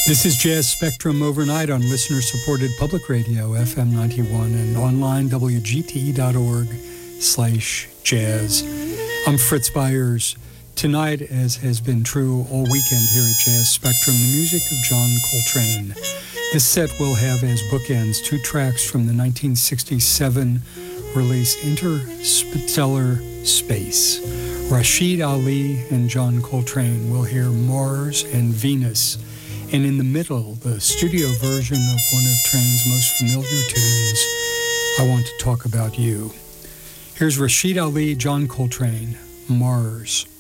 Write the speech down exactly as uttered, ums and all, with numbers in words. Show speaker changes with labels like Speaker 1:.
Speaker 1: This is Jazz Spectrum overnight on listener-supported public radio, F M ninety-one, and online, W G T E dot org slash jazz. I'm Fritz Byers. Tonight, as has been true all weekend here at Jazz Spectrum, the music of John Coltrane. This set will have as bookends two tracks from the nineteen sixty-seven release Interstellar Space. Rashid Ali and John Coltrane will hear Mars and Venus. And in the middle, the studio version of one of Train's most familiar tunes, I Want to Talk About You. Here's Rashid Ali, John Coltrane, Mars.